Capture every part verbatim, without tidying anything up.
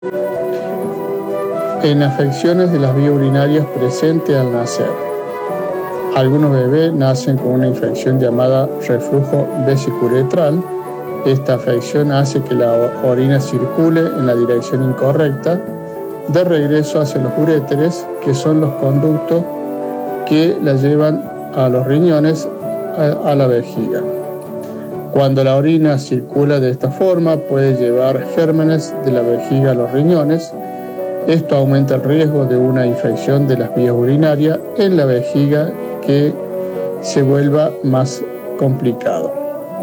En afecciones de las vías urinarias presentes al nacer. Algunos bebés nacen con una infección llamada reflujo vesicuretral. Esta afección hace que la orina circule en la dirección incorrecta, de regreso hacia los uréteres, que son los conductos que la llevan a los riñones, a, a la vejiga. Cuando la orina circula de esta forma, puede llevar gérmenes de la vejiga a los riñones. Esto aumenta el riesgo de una infección de las vías urinarias en la vejiga que se vuelva más complicado.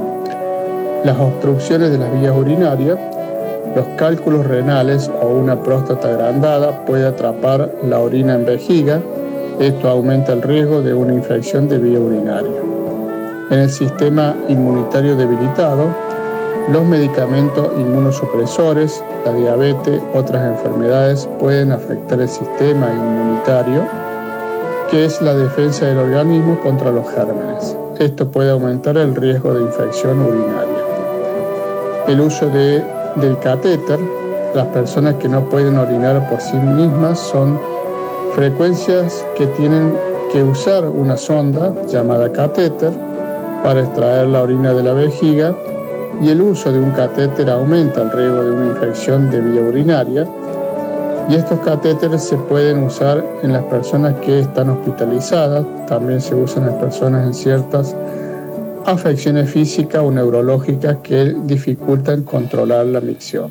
Las obstrucciones de las vías urinarias, los cálculos renales o una próstata agrandada puede atrapar la orina en vejiga. Esto aumenta el riesgo de una infección de vía urinaria. En el sistema inmunitario debilitado, los medicamentos inmunosupresores, la diabetes, otras enfermedades pueden afectar el sistema inmunitario, que es la defensa del organismo contra los gérmenes. Esto puede aumentar el riesgo de infección urinaria. El uso de, del catéter, las personas que no pueden orinar por sí mismas son frecuencias que tienen que usar una sonda llamada catéter para extraer la orina de la vejiga, y el uso de un catéter aumenta el riesgo de una infección de vía urinaria. Y estos catéteres se pueden usar en las personas que están hospitalizadas, también se usan en personas en ciertas afecciones físicas o neurológicas que dificultan controlar la micción.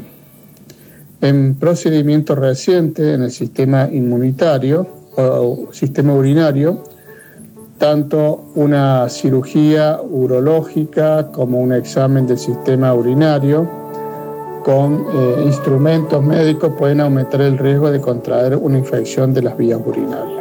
En procedimientos recientes en el sistema inmunitario o sistema urinario, tanto una cirugía urológica como un examen del sistema urinario con eh, instrumentos médicos pueden aumentar el riesgo de contraer una infección de las vías urinarias.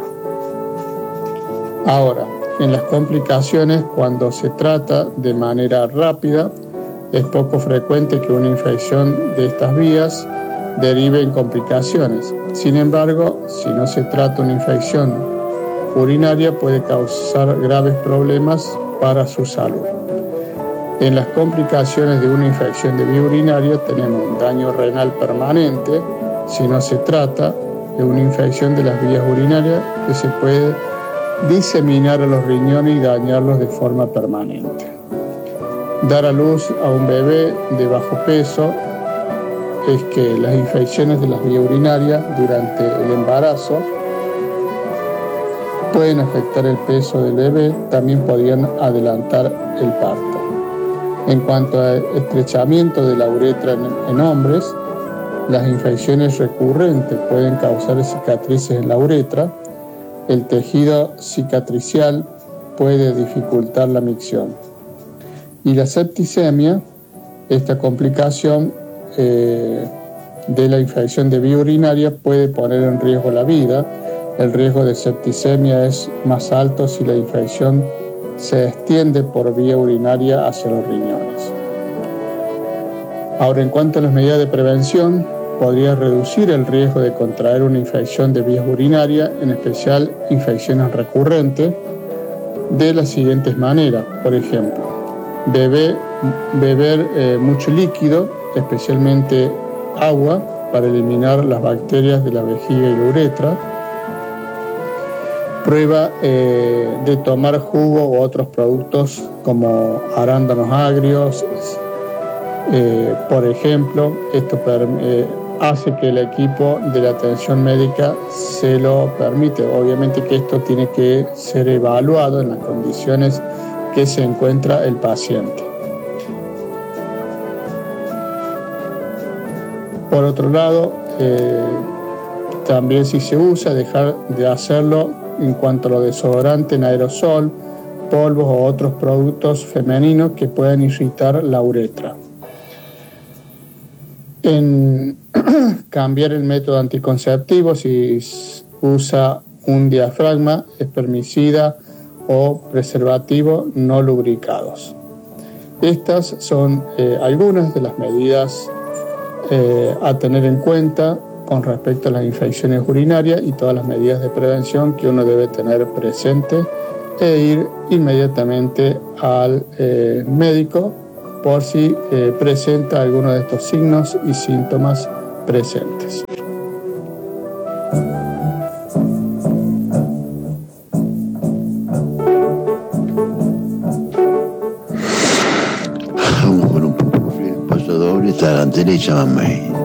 Ahora, en las complicaciones, cuando se trata de manera rápida, es poco frecuente que una infección de estas vías derive en complicaciones. Sin embargo, si no se trata una infección urinaria, puede causar graves problemas para su salud. En las complicaciones de una infección de vía urinaria tenemos un daño renal permanente, si no se trata de una infección de las vías urinarias que se puede diseminar a los riñones y dañarlos de forma permanente. Dar a luz a un bebé de bajo peso es que las infecciones de las vías urinarias durante el embarazo pueden afectar el peso del bebé, también podrían adelantar el parto. En cuanto al estrechamiento de la uretra en, en hombres, las infecciones recurrentes pueden causar cicatrices en la uretra. El tejido cicatricial puede dificultar la micción. Y la septicemia, esta complicación eh, de la infección de vía urinaria puede poner en riesgo la vida. El riesgo de septicemia es más alto si la infección se extiende por vía urinaria hacia los riñones. Ahora, en cuanto a las medidas de prevención, podría reducir el riesgo de contraer una infección de vías urinarias, en especial infecciones recurrentes, de las siguientes maneras. Por ejemplo, beber, beber eh, mucho líquido, especialmente agua, para eliminar las bacterias de la vejiga y la uretra. Prueba eh, de tomar jugo u otros productos como arándanos agrios, eh, por ejemplo. Esto eh, hace que el equipo de la atención médica se lo permite. Obviamente que esto tiene que ser evaluado en las condiciones que se encuentra el paciente. Por otro lado, eh, también si se usa, dejar de hacerlo en cuanto a los desodorantes en aerosol, polvos o otros productos femeninos que puedan irritar la uretra. En cambiar el método anticonceptivo, si usa un diafragma, espermicida o preservativo no lubricados. Estas son eh, algunas de las medidas eh, a tener en cuenta con respecto a las infecciones urinarias y todas las medidas de prevención que uno debe tener presente e ir inmediatamente al eh, médico por si eh, presenta alguno de estos signos y síntomas presentes. Vamos con un paso doble, tarantela y chamamé.